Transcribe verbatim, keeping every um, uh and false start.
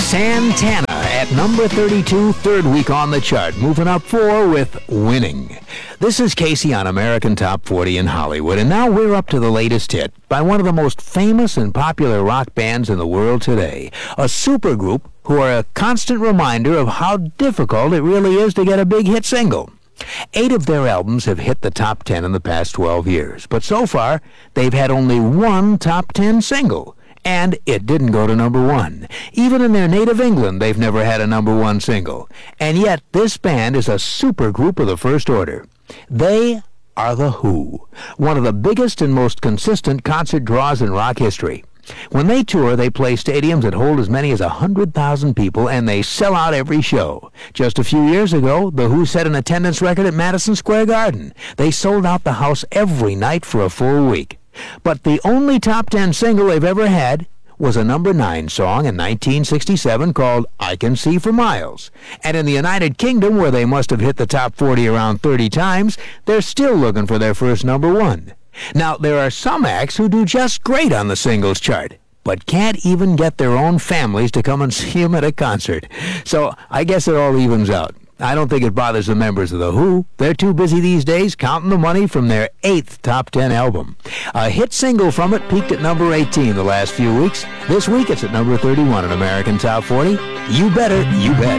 Santana at number thirty-two, third week on the chart, moving up four with Winning. This is Casey on American Top forty in Hollywood, and now we're up to the latest hit by one of the most famous and popular rock bands in the world today, a supergroup who are a constant reminder of how difficult it really is to get a big hit single. Eight of their albums have hit the top ten in the past twelve years, but so far, they've had only one top ten single. And it didn't go to number one. Even in their native England, they've never had a number one single. And yet, this band is a supergroup of the first order. They are The Who, one of the biggest and most consistent concert draws in rock history. When they tour, they play stadiums that hold as many as one hundred thousand people, and they sell out every show. Just a few years ago, The Who set an attendance record at Madison Square Garden. They sold out the house every night for a full week. But the only top ten single they've ever had was a number nine song in nineteen sixty-seven called I Can See for Miles. And in the United Kingdom, where they must have hit the top forty around thirty times, they're still looking for their first number one. Now, there are some acts who do just great on the singles chart, but can't even get their own families to come and see them at a concert. So I guess it all evens out. I don't think it bothers the members of The Who. They're too busy these days counting the money from their eighth top ten album. A hit single from it peaked at number eighteen the last few weeks. This week it's at number thirty-one in American Top forty. You better, you bet.